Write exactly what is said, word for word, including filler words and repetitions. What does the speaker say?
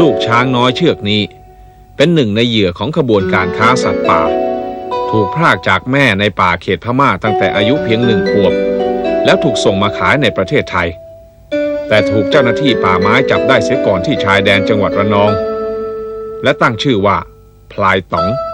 ลูกช้างน้อยเชือกนี้เป็นหนึ่งในเหยื่อของขบวนการค้าสัตว์ป่าถูกพรากจากแม่ในป่าเขตพม่าตั้งแต่อายุเพียงหนึ่งขวบแล้วถูกส่งมาขายในประเทศไทยแต่ถูกเจ้าหน้าที่ป่าไม้จับได้เสียก่อนที่ชายแดนจังหวัดระนองและตั้งชื่อว่าพลายต๋อง